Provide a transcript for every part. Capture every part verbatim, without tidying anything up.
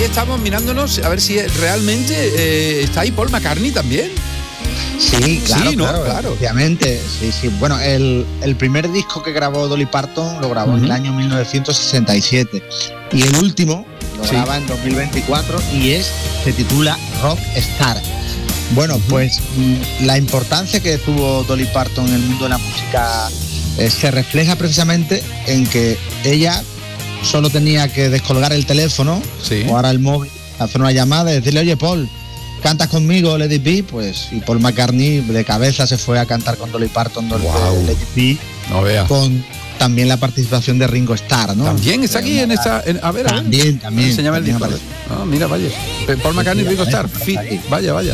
aquí estamos mirándonos a ver si realmente eh, está ahí Paul McCartney también. Sí, claro, sí, ¿no? claro, claro. Obviamente, sí, sí. Bueno, el, el primer disco que grabó Dolly Parton lo grabó uh-huh. en el año mil novecientos sesenta y siete y el último lo sí. graba en dos mil veinticuatro y es se titula Rock Star. Bueno, uh-huh. pues la importancia que tuvo Dolly Parton en el mundo de la música eh, se refleja precisamente en que ella solo tenía que descolgar el teléfono sí. o ahora el móvil, hacer una llamada y decirle, oye Paul, ¿cantas conmigo Let It Be? Pues y Paul McCartney de cabeza se fue a cantar con Dolly Parton wow. Let It Be, no vea. Con también la participación de Ringo Starr, ¿no? También está aquí en esta... En, a ver, a ver. También, también. Enséñame el disco. Ah, mira, vaya. Paul McCartney y Ringo Starr. Vaya, vaya.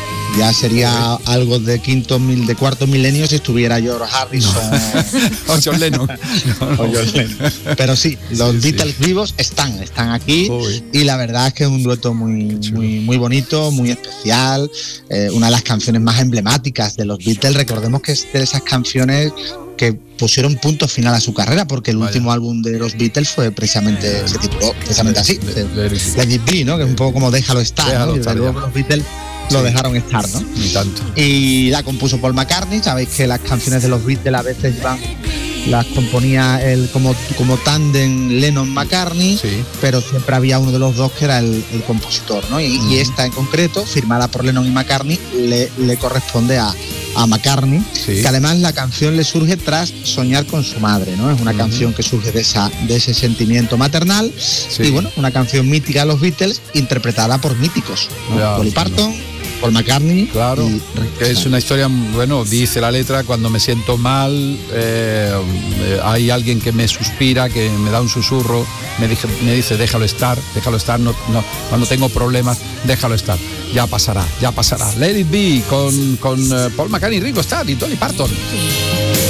Ya sería sí. algo de quinto mil, de cuarto milenio si estuviera George Harrison no. o John Lennon. No, no. O John Lennon. Pero sí, los sí, Beatles sí. vivos están, están aquí Uy. y la verdad es que es un dueto muy, muy, muy bonito, muy especial, eh, una de las canciones más emblemáticas de los Beatles. Recordemos que es de esas canciones que pusieron punto final a su carrera, porque el Vaya. último álbum de los Beatles fue precisamente, eh, se tituló precisamente así, Let It Be, ¿no? Que es un poco como Déjalo estar, Déjalo ¿no? estar y luego los Beatles lo sí. dejaron estar, ¿no? Ni tanto. Y la compuso Paul McCartney. Sabéis que las canciones de los Beatles a veces van, las componía él como, como tándem Lennon-McCartney, sí. pero siempre había uno de los dos que era el, el compositor, ¿no? Y, mm. y esta en concreto, firmada por Lennon y McCartney, le, le corresponde a, a McCartney, sí. que además la canción le surge tras soñar con su madre, ¿no? Es una mm. canción que surge de, esa, de ese sentimiento maternal, sí. y bueno, una canción mítica de los Beatles, interpretada por míticos, ¿no? Ya, Dolly Parton, no. Paul McCartney. Claro, y que es una historia, bueno, dice la letra, cuando me siento mal, eh, hay alguien que me suspira, que me da un susurro, me dice, me dice déjalo estar, déjalo estar, no, no, cuando tengo problemas, déjalo estar, ya pasará, ya pasará. Let It Be con, con uh, Paul McCartney, Ringo Starr y Dolly Parton.